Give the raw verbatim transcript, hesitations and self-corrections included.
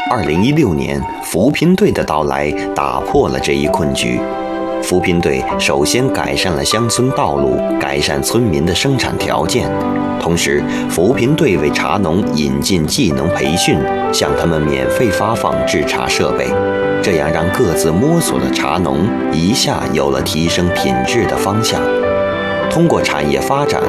二零一六年，扶贫队的到来打破了这一困局。扶贫队首先改善了乡村道路，改善村民的生产条件，同时扶贫队为茶农引进技能培训，向他们免费发放制茶设备，这样让各自摸索的茶农一下有了提升品质的方向。通过产业发展